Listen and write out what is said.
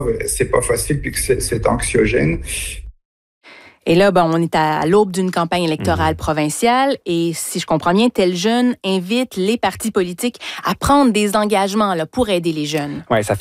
c'est pas facile puis que c'est anxiogène. Et là, on est à l'aube d'une campagne électorale provinciale et si je comprends bien, Tel Jeune invite les partis politiques à prendre des engagements là, pour aider les jeunes. Ouais, ça